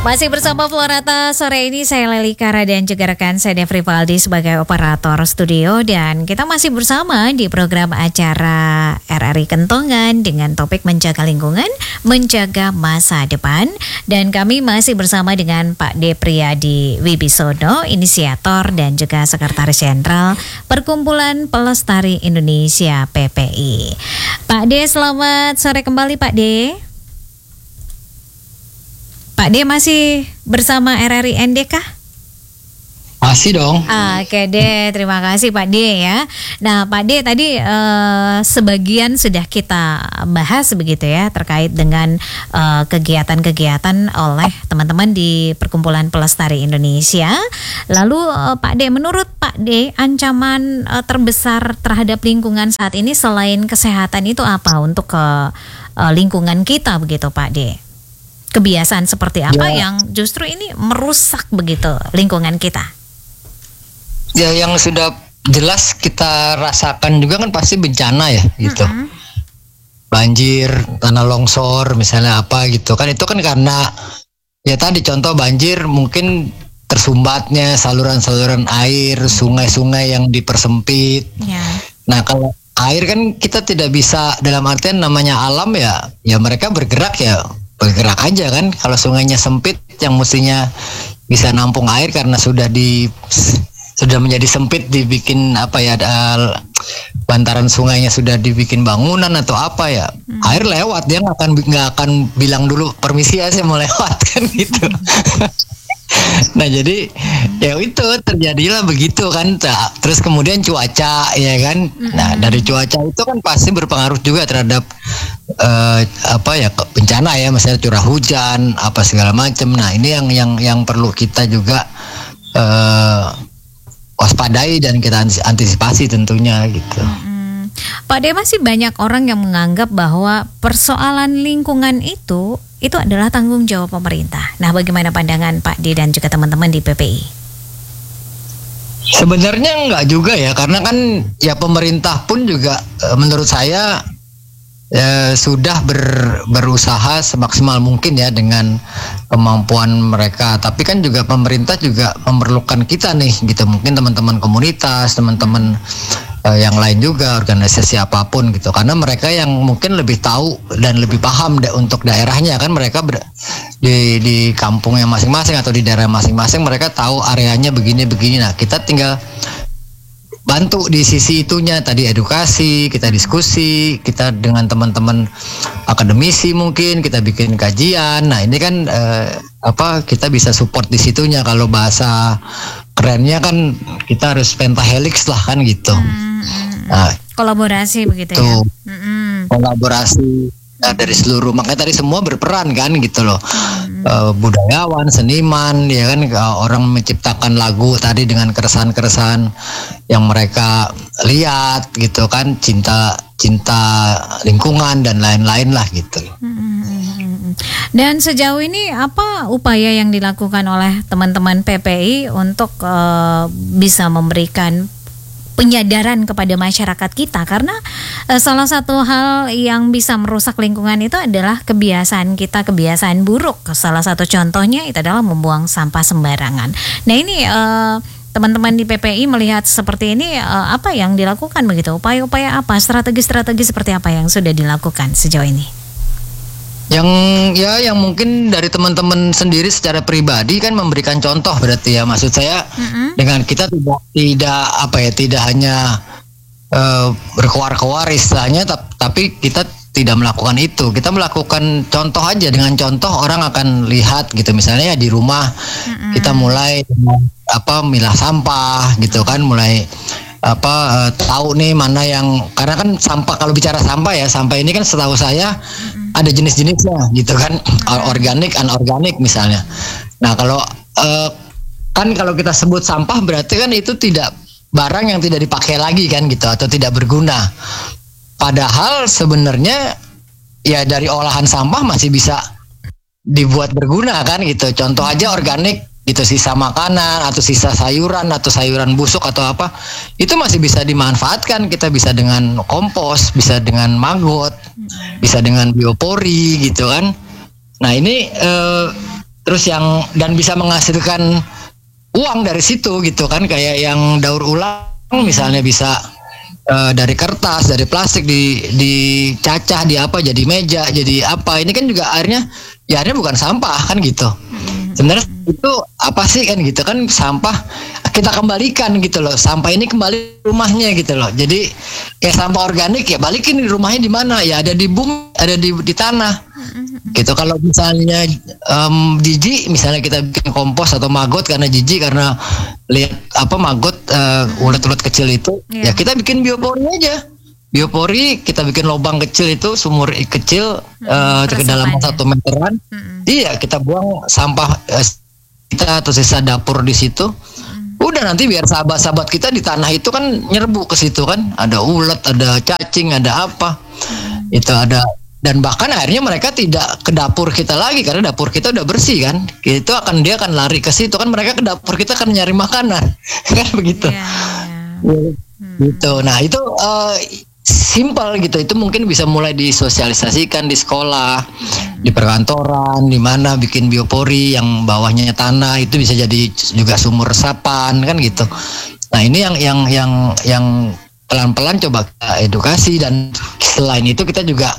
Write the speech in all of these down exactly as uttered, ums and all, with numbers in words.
Masih bersama Florata sore ini, saya Leli Kara dan juga rekan saya Devri Valdi sebagai operator studio, dan kita masih bersama di program acara R R I Kentongan dengan topik menjaga lingkungan, menjaga masa depan, dan kami masih bersama dengan Pak D. Priyadi Wibisono, inisiator dan juga sekretaris jenderal Perkumpulan Pelestari Indonesia P P I. Pak D, selamat sore kembali Pak D. Pak D masih bersama R R I N D kah? Masih dong. Oke deh, terima kasih Pak D ya. Nah Pak D tadi eh, sebagian sudah kita bahas begitu ya, terkait dengan eh, kegiatan-kegiatan oleh teman-teman di Perkumpulan Pelestari Indonesia. Lalu eh, Pak D, menurut Pak D, ancaman eh, terbesar terhadap lingkungan saat ini selain kesehatan itu apa untuk ke eh, lingkungan kita begitu Pak D? Kebiasaan seperti apa ya, yang justru ini merusak begitu lingkungan kita? Ya, yang sudah jelas kita rasakan juga kan pasti bencana ya gitu. Mm-hmm. Banjir, tanah longsor misalnya apa gitu kan, itu kan karena ya tadi contoh banjir mungkin tersumbatnya saluran-saluran air, sungai-sungai yang dipersempit. Yeah. Nah kalau air kan kita tidak bisa, dalam artian namanya alam ya, ya mereka bergerak ya bergerak aja kan. Kalau sungainya sempit yang mestinya bisa nampung air karena sudah di sudah menjadi sempit, dibikin apa ya, uh, bantaran sungainya sudah dibikin bangunan atau apa ya, hmm. air lewat, dia nggak akan nggak akan bilang dulu permisi ya saya mau lewat kan gitu. Nah jadi ya itu terjadilah begitu kan. Terus kemudian cuaca ya kan. Nah dari cuaca itu kan pasti berpengaruh juga terhadap uh, apa ya, bencana ya, misalnya curah hujan apa segala macam. Nah ini yang yang yang perlu kita juga uh, waspadai dan kita antisipasi tentunya gitu. Pak D, masih banyak orang yang menganggap bahwa persoalan lingkungan itu itu adalah tanggung jawab pemerintah. Nah, bagaimana pandangan Pak D dan juga teman-teman di P P I? Sebenarnya enggak juga ya, karena kan ya pemerintah pun juga menurut saya ya, sudah ber, berusaha semaksimal mungkin ya dengan kemampuan mereka. Tapi kan juga pemerintah juga memerlukan kita nih gitu. Mungkin teman-teman komunitas, teman-teman uh, yang lain juga, organisasi apapun gitu. Karena mereka yang mungkin lebih tahu dan lebih paham da- untuk daerahnya kan, mereka ber- di di kampungnya masing-masing atau di daerah masing-masing mereka tahu areanya begini-begini. Nah, kita tinggal bantu di sisi itunya, tadi edukasi, kita diskusi, kita dengan teman-teman akademisi mungkin kita bikin kajian. Nah ini kan eh, apa, kita bisa support di situnya. Kalau bahasa kerennya kan kita harus pentahelix lah kan gitu. Hmm. Nah, kolaborasi begitu ya. Hmm. Kolaborasi. Nah, dari seluruh, makanya tadi semua berperan kan gitu loh. Hmm. Uh, budayawan, seniman ya kan, uh, orang menciptakan lagu tadi dengan keresahan-keresahan yang mereka lihat gitu kan, cinta cinta lingkungan dan lain-lain lah gitu. Hmm. Dan sejauh ini apa upaya yang dilakukan oleh teman-teman P P I untuk uh, bisa memberikan penyadaran kepada masyarakat kita, karena uh, salah satu hal yang bisa merusak lingkungan itu adalah kebiasaan kita, kebiasaan buruk. Salah satu contohnya itu adalah membuang sampah sembarangan. Nah ini uh, teman-teman di P P I melihat seperti ini, uh, apa yang dilakukan begitu? Upaya-upaya apa, strategi-strategi seperti apa yang sudah dilakukan sejauh ini? Yang ya yang mungkin dari teman-teman sendiri secara pribadi kan memberikan contoh, berarti ya, maksud saya mm-hmm. dengan kita tidak tidak apa ya, tidak hanya uh, berkoar-koar istilahnya, tapi kita tidak melakukan itu. Kita melakukan contoh aja, dengan contoh orang akan lihat gitu. Misalnya ya di rumah mm-hmm. kita mulai apa, milah sampah gitu kan, mulai apa uh, tahu nih mana yang, karena kan sampah, kalau bicara sampah ya, sampah ini kan setahu saya mm-hmm. ada jenis-jenisnya gitu kan, mm-hmm. organik, anorganik misalnya. Nah kalau uh, kan kalau kita sebut sampah berarti kan itu tidak barang yang tidak dipakai lagi kan gitu, atau tidak berguna. Padahal sebenarnya ya dari olahan sampah masih bisa dibuat berguna kan gitu. Contoh aja organik gitu, sisa makanan atau sisa sayuran atau sayuran busuk atau apa, itu masih bisa dimanfaatkan. Kita bisa dengan kompos, bisa dengan maggot, bisa dengan biopori gitu kan. Nah ini eh, terus yang dan bisa menghasilkan uang dari situ gitu kan, kayak yang daur ulang misalnya bisa uh, dari kertas, dari plastik di dicacah di apa jadi meja, jadi apa. Ini kan juga akhirnya ya akhirnya bukan sampah kan gitu. Sebenarnya itu apa sih kan gitu kan, sampah kita kembalikan gitu loh. Sampah ini kembali rumahnya gitu loh. Jadi kayak sampah organik ya balikin di rumahnya di mana? Ya ada di bumi, ada di di tanah. Gitu. Kalau misalnya um, jijik, misalnya kita bikin kompos atau maggot karena jijik karena lihat apa maggot uh, ulat-ulat kecil itu, yeah. ya kita bikin biopori aja. Biopori kita bikin lubang kecil itu, sumur kecil hmm, uh, kedalaman satu meteran. Hmm. Iya, kita buang sampah uh, kita atau sisa dapur di situ. Hmm. Udah nanti biar sahabat-sahabat kita di tanah itu kan nyerbu ke situ kan. Ada ulat, ada cacing, ada apa. Hmm. Itu ada, dan bahkan akhirnya mereka tidak ke dapur kita lagi karena dapur kita udah bersih kan. Itu akan dia akan lari ke situ kan, mereka ke dapur kita akan nyari makanan. Kan begitu. Yeah, yeah. Hmm. Gitu. Nah, itu uh, simple gitu. Itu mungkin bisa mulai disosialisasikan di sekolah, di perkantoran, di mana bikin biopori yang bawahnya tanah itu bisa jadi juga sumur resapan kan gitu. Nah, ini yang yang yang yang pelan-pelan coba kita edukasi, dan selain itu kita juga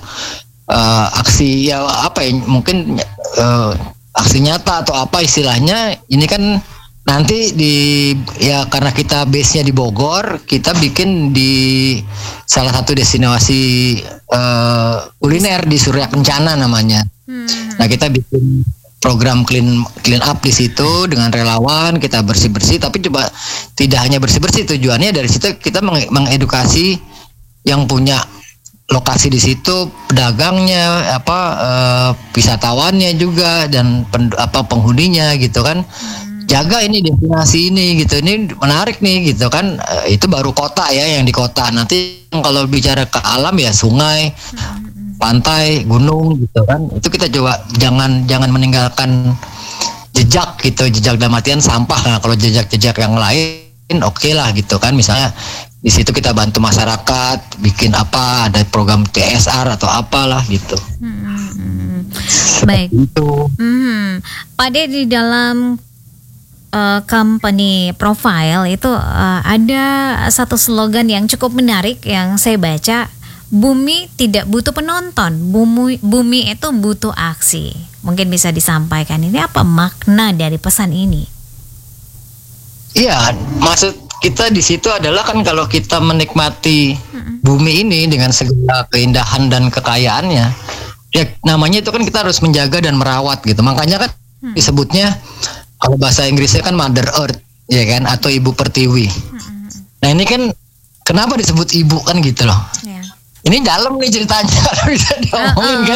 uh, aksi ya apa ya mungkin uh, aksi nyata atau apa istilahnya. Ini kan nanti di ya karena kita base-nya di Bogor, kita bikin di salah satu destinasi uh, kuliner di Surya Kencana namanya. Hmm. Nah, kita bikin program clean clean up di situ dengan relawan, kita bersih-bersih, tapi coba tidak hanya bersih-bersih, tujuannya dari situ kita meng- mengedukasi yang punya lokasi di situ, pedagangnya, apa uh, wisatawannya juga, dan pen, apa penghuninya gitu kan. Hmm. Jaga ini destinasi ini gitu, ini menarik nih gitu kan. E, itu baru kota ya, yang di kota. Nanti kalau bicara ke alam ya sungai, pantai, gunung gitu kan. Itu kita coba jangan jangan meninggalkan jejak gitu, jejak dalam artian sampah. Nah, kalau jejak-jejak yang lain oke okay lah gitu kan. Misalnya di situ kita bantu masyarakat bikin apa, ada program T S R atau apalah gitu. Hmm. Baik. Itu. Hmm. Pak De, di dalam Uh, company profile itu uh, ada satu slogan yang cukup menarik yang saya baca, bumi tidak butuh penonton, bumi, bumi itu butuh aksi. Mungkin bisa disampaikan, ini apa makna dari pesan ini? Iya, maksud kita di situ adalah kan kalau kita menikmati mm-mm. bumi ini dengan segala keindahan dan kekayaannya, ya namanya itu kan kita harus menjaga dan merawat gitu. Makanya kan mm. disebutnya kalau bahasa Inggrisnya kan Mother Earth, ya kan, atau Ibu Pertiwi. Mm-hmm. Nah, ini kan kenapa disebut ibu kan gitu loh. Yeah. Ini dalam nih ceritanya bisa diomongin uh-uh. kan.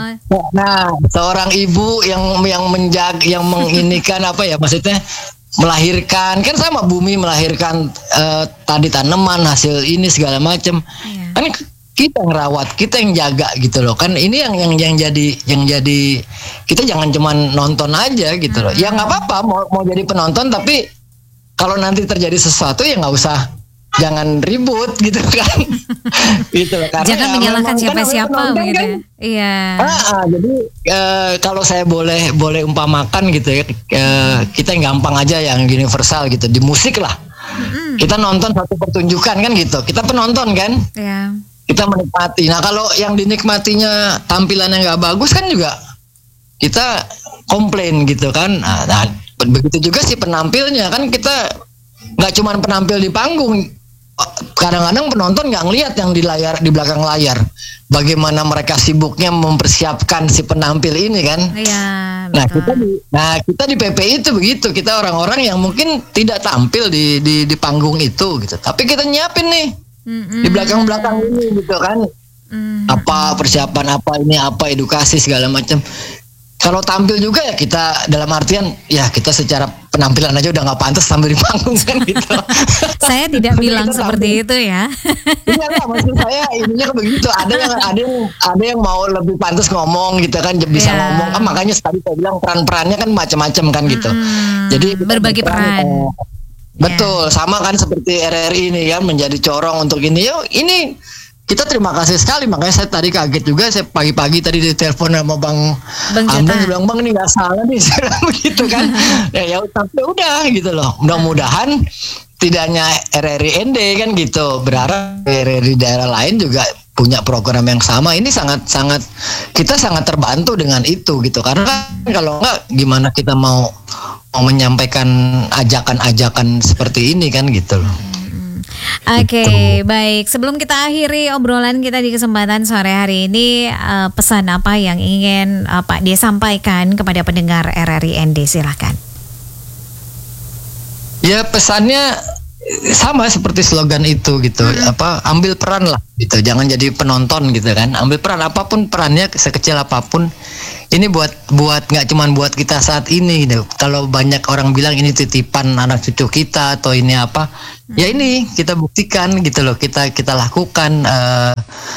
Nah, seorang ibu yang yang menjaga, yang menginikan apa ya, maksudnya melahirkan kan sama bumi melahirkan uh, tadi tanaman, hasil ini segala macam. Yeah. Kan kita ngerawat, kita yang jaga gitu loh kan. Ini yang yang yang jadi yang jadi kita jangan cuman nonton aja gitu loh. Hmm. Ya nggak apa-apa mau mau jadi penonton, tapi kalau nanti terjadi sesuatu ya nggak usah, jangan ribut gitu kan. Gitu loh. Karena jangan ya, menyalahkan siapa-siapa gitu. Kan, iya. Ah, jadi uh, kalau saya boleh boleh umpamakan gitu ya, uh, kita yang gampang aja, yang universal gitu, di musik lah. Hmm. Kita nonton satu pertunjukan kan gitu. Kita penonton kan. Iya. Kita menikmati. Nah, kalau yang dinikmatinya tampilannya nggak bagus kan juga kita komplain gitu kan. Nah, nah begitu juga sih penampilnya kan, kita nggak cuma penampil di panggung. Kadang-kadang penonton nggak ngelihat yang di layar, di belakang layar. Bagaimana mereka sibuknya mempersiapkan si penampil ini kan. Iya, nah kita di, nah kita di P P I itu begitu. Kita orang-orang yang mungkin tidak tampil di di, di panggung itu gitu. Tapi kita nyiapin nih. Mm-hmm. Di belakang-belakang ini gitu kan. Mm-hmm. Apa persiapan apa ini, apa edukasi segala macam. Kalau tampil juga ya kita dalam artian ya kita secara penampilan aja udah nggak pantas tampil di panggung kan gitu. Saya tidak bilang seperti itu ya. Iya lah, maksud saya ininya kan begitu. Ada yang ada yang ada yang mau lebih pantas ngomong gitu kan, bisa yeah. ngomong kan, makanya tadi saya bilang peran-perannya kan macam-macam kan gitu. Mm-hmm. Jadi berbagi peran. Eh, betul, yeah. Sama kan seperti R R I ini ya, menjadi corong untuk ini. Yo, ini kita terima kasih sekali, makanya saya tadi kaget juga, saya pagi-pagi tadi ditelepon sama Bang Bang Hamdan, Jota. dia bilang Bang ini nggak salah nih, saya bilang begitu kan. ya ya tapi udah gitu loh, mudah-mudahan tidak hanya R R I N D kan gitu, berharap R R I daerah lain juga punya program yang sama. Ini sangat sangat kita sangat terbantu dengan itu gitu, karena kan kalau nggak gimana kita mau mau menyampaikan ajakan-ajakan seperti ini kan gitu loh. Oke, Gitu. baik. Sebelum kita akhiri obrolan kita di kesempatan sore hari ini, eh, pesan apa yang ingin eh, Pak D sampaikan kepada pendengar R R I N D? Silahkan. Ya pesannya sama seperti slogan itu gitu, apa ambil peran lah gitu, jangan jadi penonton gitu kan, ambil peran apapun perannya sekecil apapun. Ini buat buat nggak cuman buat kita saat ini gitu. Kalau banyak orang bilang ini titipan anak cucu kita atau ini apa, ya ini kita buktikan gitu loh, kita kita lakukan uh,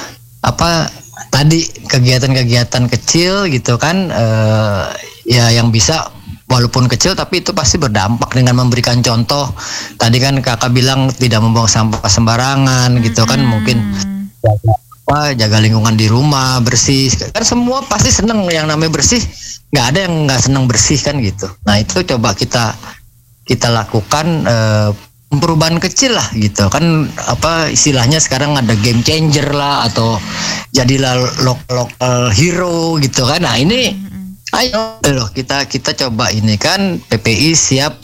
apa tadi kegiatan-kegiatan kecil gitu kan, uh, ya yang bisa walaupun kecil tapi itu pasti berdampak dengan memberikan contoh. Tadi kan kakak bilang tidak membuang sampah sembarangan gitu kan, mungkin jaga, apa, jaga lingkungan di rumah bersih kan, semua pasti seneng yang namanya bersih, nggak ada yang nggak seneng bersih kan gitu. Nah itu coba kita kita lakukan eh, perubahan kecil lah gitu kan, apa istilahnya sekarang ada game changer lah, atau jadilah local local hero gitu kan. Nah ini ayo loh kita kita coba ini kan, P P I siap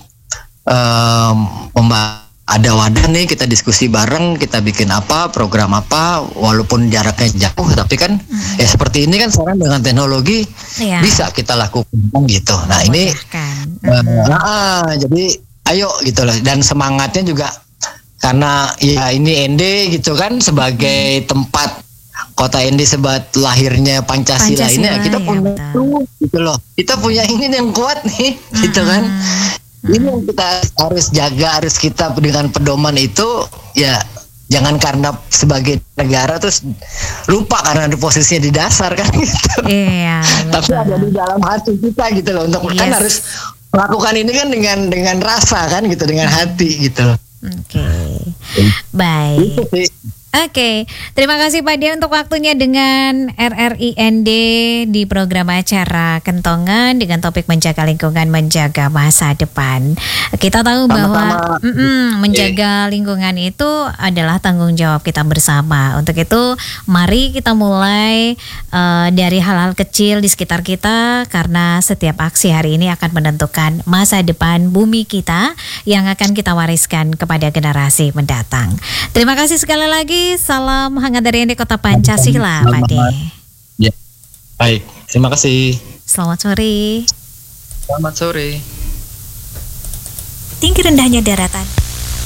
um, memba- ada wadah nih, kita diskusi bareng, kita bikin apa program apa walaupun jaraknya jauh, tapi kan hmm. ya seperti ini kan sekarang dengan teknologi ya. Bisa kita lakukan gitu. Nah ini uh, nah, jadi ayo gitu loh, dan semangatnya juga karena ya ini N D gitu kan sebagai hmm. tempat Kota N D sebat lahirnya Pancasila, Pancasila ini ya, kita punya ya, itu gitu loh. Kita punya ini yang kuat nih, hmm. gitu kan. Hmm. Ini yang kita harus jaga, harus kita dengan pedoman itu ya, jangan karena sebagai negara terus lupa karena di posisinya di dasar kan gitu. Iya. Tapi ada di dalam hati kita gitu loh, untuk yes. kan harus melakukan ini kan dengan dengan rasa kan gitu, dengan hati gitu. Oke. Okay. Baik. Itu sih. Oke, okay. Terima kasih Pak Dia untuk waktunya dengan R R I N D di program acara Kentongan dengan topik menjaga lingkungan, menjaga masa depan. Kita tahu Sama-sama. bahwa mm-mm, menjaga lingkungan itu adalah tanggung jawab kita bersama. Untuk itu, mari kita mulai uh, dari hal-hal kecil di sekitar kita, karena setiap aksi hari ini akan menentukan masa depan bumi kita yang akan kita wariskan kepada generasi mendatang. Terima kasih sekali lagi. Salam hangat dari N D Kota Pancasila, Pak De. Ya, baik. Terima kasih. Selamat sore. Selamat sore. Tinggi rendahnya daratan.